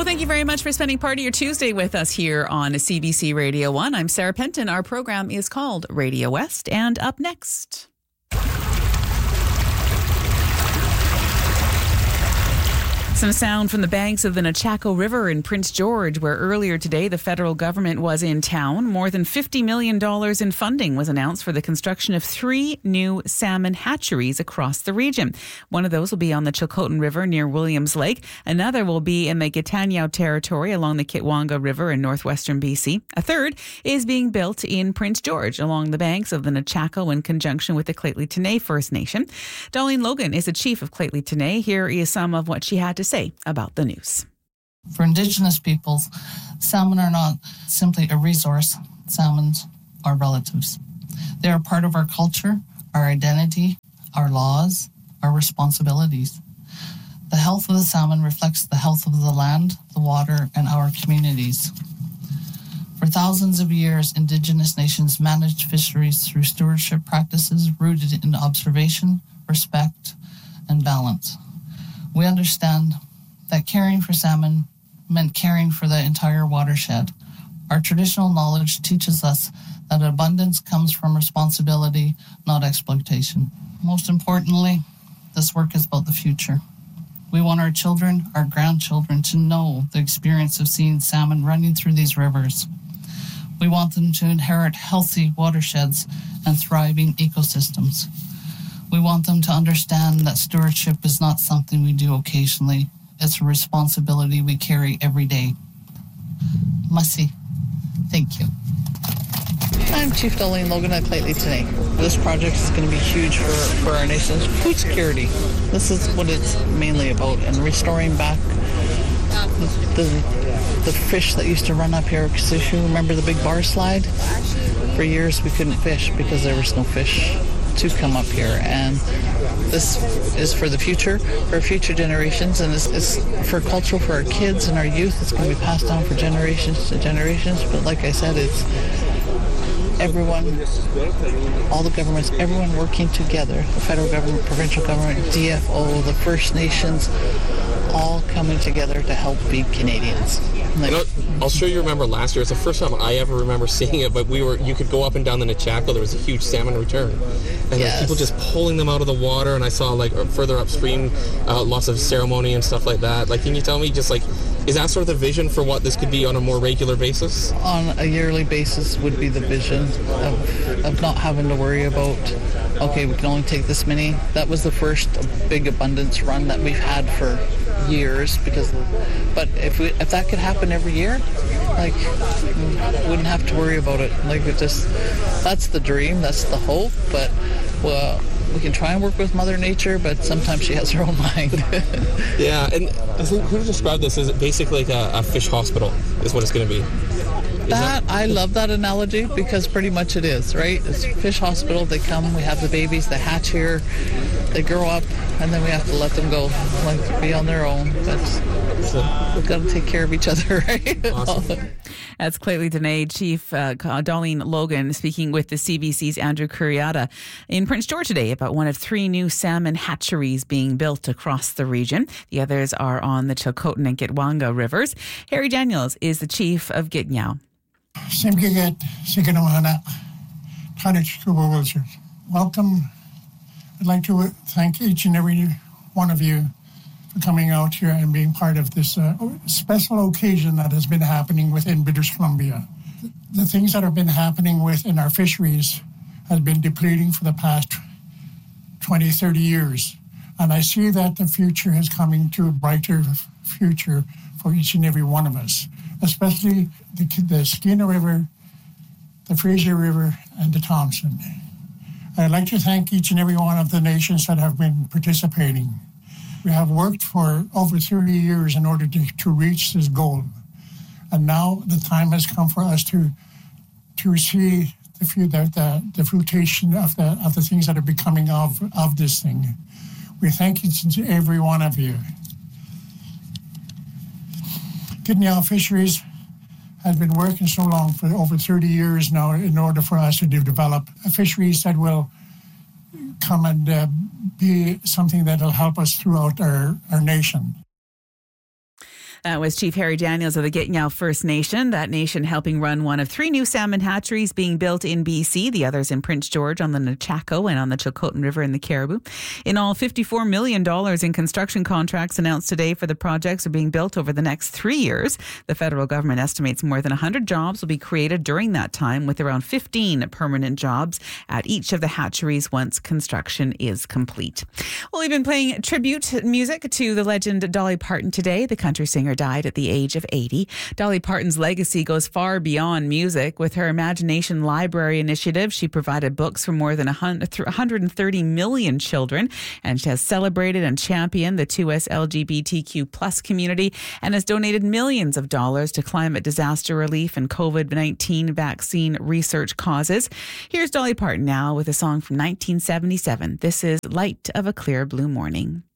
Well, thank you very much for spending part of your Tuesday with us here on CBC Radio 1. I'm Sarah Penton. Our program is called Radio West, and up next... some sound from the banks of the Nechako River in Prince George, where earlier today the federal government was in town. More than $50 million in funding was announced for the construction of 3 new salmon hatcheries across the region. One of those will be on the Chilcotin River near Williams Lake. Another will be in the Gatineau territory along the Kitwanga River in northwestern BC. A third is being built in Prince George along the banks of the Nechako in conjunction with the Lheidli T'enneh First Nation. Darlene Logan is the chief of Lheidli T'enneh. Here is some of what she had to say about the news. For Indigenous peoples, salmon are not simply a resource. Salmon are relatives. They are part of our culture, our identity, our laws, our responsibilities. The health of the salmon reflects the health of the land, the water, and our communities. For thousands of years, Indigenous nations managed fisheries through stewardship practices rooted in observation, respect, and balance. We understand that caring for salmon meant caring for the entire watershed. Our traditional knowledge teaches us that abundance comes from responsibility, not exploitation. Most importantly, this work is about the future. We want our children, our grandchildren, to know the experience of seeing salmon running through these rivers. We want them to inherit healthy watersheds and thriving ecosystems. We want them to understand that stewardship is not something we do occasionally. It's a responsibility we carry every day. Masi, thank you. I'm Chief Darlene Logan at Lheidli T'enneh. This project is going to be huge for our nation's food security. This is what it's mainly about, and restoring back the fish that used to run up here. Because if you remember the big bar slide, for years we couldn't fish because there was no fish to come up here, and this is for the future, for future generations, and it's for cultural, for our kids and our youth. It's going to be passed down for generations to generations. But like I said, it's everyone, all the governments, everyone working together, the federal government, provincial government, DFO, the First Nations, all coming together to help feed Canadians. I'll sure you remember last year. It's the first time I ever remember seeing it, but you could go up and down the Nechako. There was a huge salmon return. And yes, people just pulling them out of the water, and I saw further upstream lots of ceremony and stuff like that. Can you tell me is that sort of the vision for what this could be on a more regular basis? On a yearly basis would be the vision of not having to worry about, okay, we can only take this many. That was the first big abundance run that we've had for years, but if that could happen every year, we wouldn't have to worry about it. That's the dream, that's the hope, but we can try and work with Mother Nature, but sometimes she has her own mind. Yeah, and who described this as basically like a fish hospital is what it's going to be. I love that analogy, because pretty much it is, right? It's a fish hospital. They come, we have the babies, they hatch here, they grow up, and then we have to let them go, be on their own. But we've got to take care of each other, right? Awesome. That's Lheidli T'enneh Chief Darlene Logan speaking with the CBC's Andrew Kuriata in Prince George today about one of 3 new salmon hatcheries being built across the region. The others are on the Chilcotin and Kitwanga rivers. Harry Daniels is the chief of Gatineau. Welcome. I'd like to thank each and every one of you for coming out here and being part of this special occasion that has been happening within British Columbia. The things that have been happening within our fisheries have been depleting for the past 20, 30 years. And I see that the future is coming to a brighter future for each and every one of us, especially the Skeena River, the Fraser River, and the Thompson. I'd like to thank each and every one of the nations that have been participating. We have worked for over 30 years in order to reach this goal. And now the time has come for us to see the fruition of the things that are becoming of this thing. We thank each and every one of you. Gatineau Fisheries has been working so long for over 30 years now in order for us to develop a fisheries that will come and be something that will help us throughout our nation. That was Chief Harry Daniels of the Gitngao First Nation. That nation helping run one of 3 new salmon hatcheries being built in BC, the others in Prince George on the Nechako and on the Chilcotin River in the Caribou. In all, $54 million in construction contracts announced today for the projects are being built over the next 3 years. The federal government estimates more than 100 jobs will be created during that time, with around 15 permanent jobs at each of the hatcheries once construction is complete. Well, we've been playing tribute music to the legend Dolly Parton today. The country singer died at the age of 80. Dolly Parton's legacy goes far beyond music. With her Imagination Library initiative, she provided books for more than 130 million children, and she has celebrated and championed the 2S LGBTQ plus community and has donated millions of dollars to climate disaster relief and COVID-19 vaccine research causes. Here's Dolly Parton now with a song from 1977. This is Light of a Clear Blue Morning.